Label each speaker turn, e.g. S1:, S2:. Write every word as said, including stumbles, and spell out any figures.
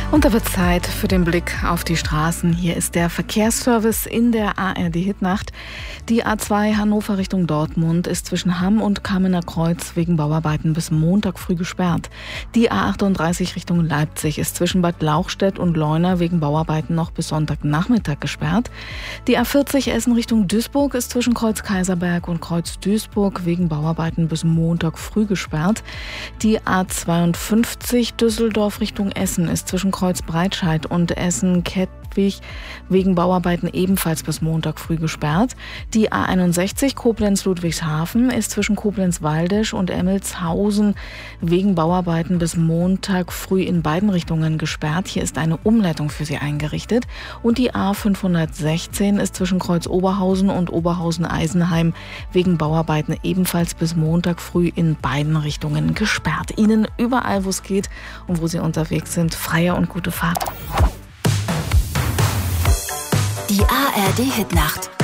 S1: Und da wird Zeit für den Blick auf die Straßen. Hier ist der Verkehrsservice in der A R D-Hitnacht. Die A zwei Hannover Richtung Dortmund ist zwischen Hamm und Kamener Kreuz wegen Bauarbeiten bis Montag früh gesperrt. Die A achtunddreißig Richtung Leipzig ist zwischen Bad Lauchstädt und Leuna wegen Bauarbeiten noch bis Sonntagnachmittag gesperrt. Die A vierzig Essen Richtung Duisburg ist zwischen Kreuz Kaiserberg und Kreuz Duisburg wegen Bauarbeiten bis Montag früh gesperrt. Die A zweiundfünfzig Düsseldorf Richtung Essen ist zwischen Kreuz Breitscheid und Essen-Kettwig wegen Bauarbeiten ebenfalls bis Montag früh gesperrt. Die A einundsechzig Koblenz-Ludwigshafen ist zwischen Koblenz-Waldesch und Emmelshausen wegen Bauarbeiten bis Montag früh in beiden Richtungen gesperrt. Hier ist eine Umleitung für sie eingerichtet. Und die A fünfhundertsechzehn ist zwischen Kreuz Oberhausen und Oberhausen-Eisenheim wegen Bauarbeiten ebenfalls bis Montag früh in beiden Richtungen gesperrt. Ihnen überall, wo es geht und wo Sie unterwegs sind, freie und gute Fahrt.
S2: Die A R D-Hitnacht.